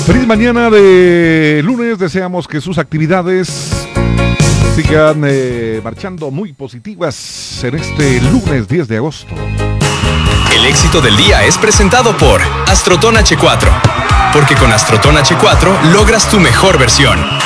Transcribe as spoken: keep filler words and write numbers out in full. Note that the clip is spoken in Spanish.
Feliz mañana de lunes, deseamos que sus actividades sigan eh, marchando muy positivas en este lunes diez de agosto. El éxito del día es presentado por Astroton H cuatro, porque con Astroton H cuatro logras tu mejor versión.